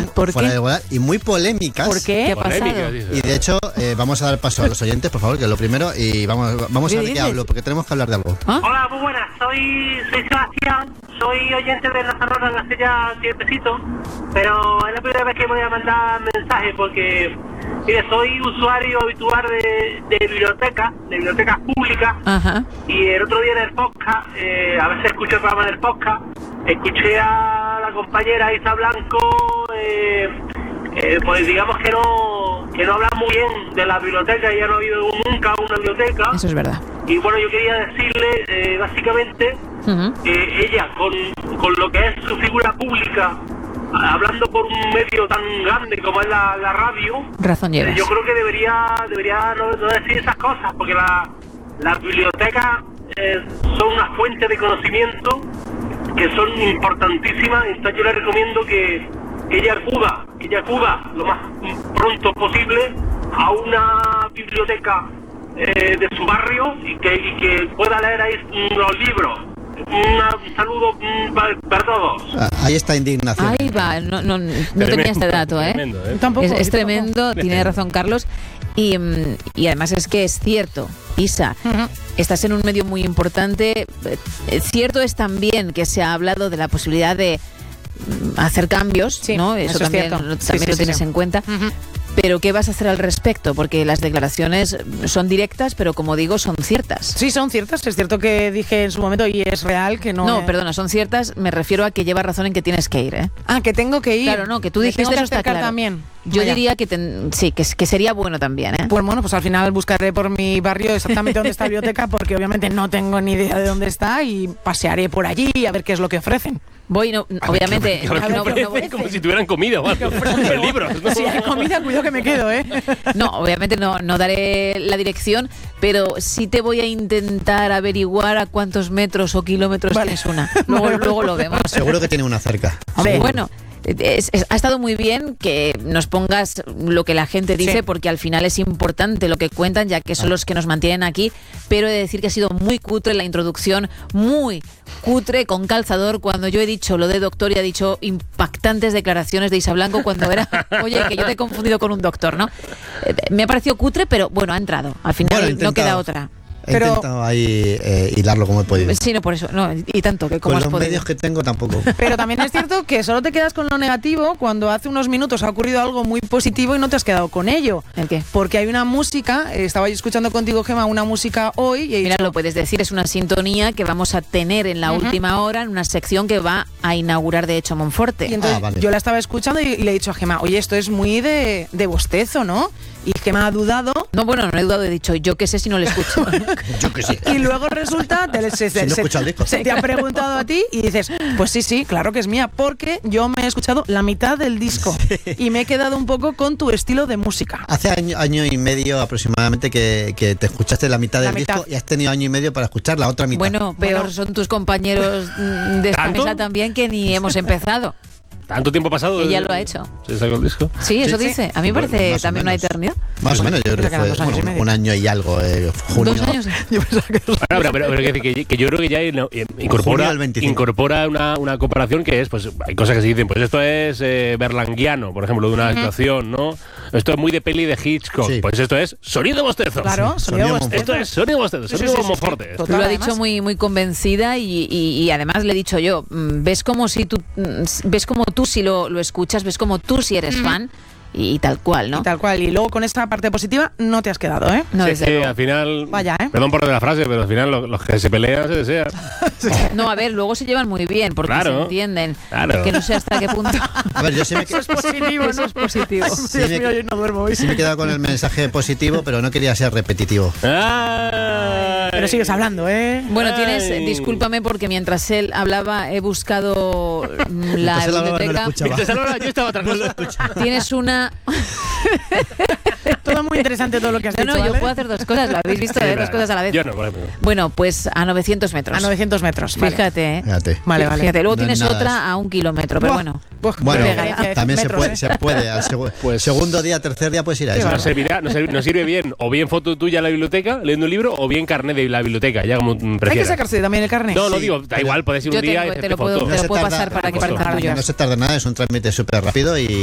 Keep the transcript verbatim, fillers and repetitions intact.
¿Por fuera qué? de lugar y muy polémicas. ¿Por qué? ¿Qué ha pasado? Y de hecho, eh, vamos a dar paso a los oyentes, por favor, que es lo primero, y vamos, vamos a ver de qué hablo, porque tenemos que hablar de algo. ¿Ah? Hola, muy buenas. Soy, soy Sebastián. Soy oyente de La Zarrona hace ya tiempecito. Pero es la primera vez que voy a mandar mensaje porque, mire, soy usuario habitual de, de bibliotecas, de bibliotecas públicas. Ajá. Y el otro día en el podcast, eh, a veces escucho el programa del podcast, escuché a la compañera Isa Blanco, eh, eh, pues digamos que no que no habla muy bien de la biblioteca, ella no ha ido nunca a una biblioteca. Eso es verdad. Y bueno, yo quería decirle, eh, básicamente, Uh-huh. eh, ella, con, con lo que es su figura pública, hablando por un medio tan grande como es la, la radio, Razón eh, llevas. yo creo que debería debería no, no decir esas cosas, porque la, las bibliotecas eh, son una fuente de conocimiento que son importantísimas. Entonces yo le recomiendo que, que ella acuda, que ella acuda lo más pronto posible a una biblioteca eh, de su barrio y que, y que pueda leer ahí los libros. Una, un saludo mm, para, para todos. Ah, ahí está indignación. Ahí va, no, no, no Tremendo, tenía este dato, ¿eh? Tremendo, ¿eh? Tampoco, Es, es yo tremendo, tampoco. tiene razón Carlos. Y, mm, y además es que es cierto, Isa, Ujú. estás en un medio muy importante. Eh, Cierto es también que se ha hablado de la posibilidad de mm, hacer cambios, Sí, ¿no? eso es también, cierto. lo, Sí, también sí, lo sí, tienes sí. en cuenta. Ujú. Pero ¿qué vas a hacer al respecto? Porque las declaraciones son directas, pero como digo, son ciertas. Sí, son ciertas. Es cierto que dije en su momento y es real que no. No, eh, perdona, son ciertas. Me refiero a que llevas razón en que tienes que ir, ¿eh? Ah, que tengo que ir. Claro, no, que tú Me dijiste tengo que eso está acercar claro. también. Yo Vaya. diría que ten- sí, que, que sería bueno también, ¿eh? Pues bueno, pues al final buscaré por mi barrio exactamente dónde está la biblioteca, porque obviamente no tengo ni idea de dónde está y pasearé por allí a ver qué es lo que ofrecen. Voy, no, obviamente. Que ahora no, que no, ofrecen no, como si tuvieran comida o algo. Los libros, ¿no? Si hay comida, cuidado que me quedo, ¿eh? no, obviamente no, no daré la dirección, pero sí te voy a intentar averiguar a cuántos metros o kilómetros Vale. tienes una. Luego, luego lo vemos. Seguro que tiene una cerca. Hombre, Bueno, es- es- ha estado muy bien que nos pongas lo que la gente dice, Sí. porque al final es importante lo que cuentan, ya que son los que nos mantienen aquí, pero he de decir que ha sido muy cutre la introducción, muy cutre, con calzador, cuando yo he dicho lo de doctor y ha dicho impactantes declaraciones de Isa Blanco cuando era, oye, que yo te he confundido con un doctor, ¿no? Eh, Me ha parecido cutre, pero bueno, ha entrado. Al final Bueno, he no intentado. queda otra. He Pero- intentado ahí eh, hilarlo como he podido. Sí, no, por eso, no, y tanto que como Con has los podido. medios que tengo tampoco. Pero también es cierto que solo te quedas con lo negativo cuando hace unos minutos ha ocurrido algo muy positivo y no te has quedado con ello. ¿El qué? Porque hay una música, eh, estaba yo escuchando contigo, Gemma, una música hoy y he Mira, dicho, lo puedes decir, es una sintonía que vamos a tener en la Ujú. última hora en una sección que va a inaugurar, de hecho, Monforte. y entonces Ah, vale. yo la estaba escuchando y, y le he dicho a Gemma, oye, esto es muy de, de bostezo, ¿no? Y Gemma ha dudado No, bueno, no he dudado, he dicho, yo qué sé si no lo escucho. Yo que sé. y luego resulta, te, se, Si no se- escucha el disco. se te ha preguntado a ti y dices, pues sí, sí, claro que es mía, porque yo me he escuchado la mitad del disco y me he quedado un poco con tu estilo de música. Hace año, año y medio aproximadamente que, que te escuchaste la mitad La del mitad. disco y has tenido año y medio para escuchar la otra mitad. Bueno, peor Bueno. son tus compañeros mm, de esta ¿Tanto? mesa también, que ni hemos empezado. ¿Tanto tiempo ha pasado? Ella desde- lo ha hecho. ¿Se sacó el disco? Sí, eso Sí, sí. dice. A mí me Bueno, parece más o también una menos. eternidad. Más o menos, yo creo Ya que quedan fue dos años y bueno, medio. un año y algo. Eh, junio. Dos años. Yo pensaba que Bueno, pero, pero, pero que, que- que yo creo que ya in- incorpora, Junio del veinticinco. incorpora una, una comparación que es, pues hay cosas que se dicen, pues esto es eh, berlanguiano, por ejemplo, de una situación, ¿no? Esto es muy de peli de Hitchcock, Sí. pues esto es sonido bostezo. Claro, Sí, sonido sonido bostezo. Esto es sonido bostezo, Sí, sí, sonido sí, sí, Monforte. sí. Esto- Total, Lo ha además. dicho muy muy convencida y, y- y además le he dicho yo, mm, ves como si tú mm, ves como tú si lo, lo escuchas, ves como tú si eres fan y, y tal cual, ¿no? Y tal cual. Y luego con esta parte positiva no te has quedado, ¿eh? No, Sí, desde sí, luego. al final, Vaya, ¿eh? perdón por la frase, pero al final lo- los que se pelean se desean. No, a ver, luego se llevan muy bien porque Claro. se entienden. Claro. Que no sé hasta qué punto. A ver, yo sí me, Eso es positivo, Eso ¿no? es positivo. Sí, Dios me- mío, yo no duermo hoy. sí me he quedado con el mensaje positivo, pero no quería ser repetitivo. Ay. Pero sigues hablando, ¿eh? Bueno, tienes, Ay. discúlpame porque mientras él hablaba he buscado mm, la Mientras él hablaba, no lo biblioteca. escuchaba. Mientras hablaba, yo estaba otra cosa. Tienes una. Todo muy interesante todo lo que has No, dicho, no, yo ¿vale? puedo hacer dos cosas, lo habéis visto, Sí, ¿eh? nada. Dos cosas a la vez. Yo no, por ejemplo. Bueno, pues a novecientos metros. A novecientos metros. Vale. Fíjate, ¿eh? Fíjate. Vale, vale. Fíjate, luego No es tienes nada. otra a un kilómetro, pero Buah, bueno. buah, Bueno, qué diferencia de también se metros, puede, ¿eh? se puede. Al segu- Pues- segundo día, tercer día puedes ir a eso. Nos servirá, nos, sirve, nos sirve bien, o bien foto tuya en la biblioteca, leyendo un libro, o bien carnet de la biblioteca, ya como mm, Hay que prefieras. sacarse también el carnet. No, no Sí, digo, da pero- igual, puedes ir Yo un día tengo, y te hacerte lo puedo- foto. te lo se puedo tarda- pasar para que Justo. parezca tuyo. No se tarda nada, es un trámite súper rápido y,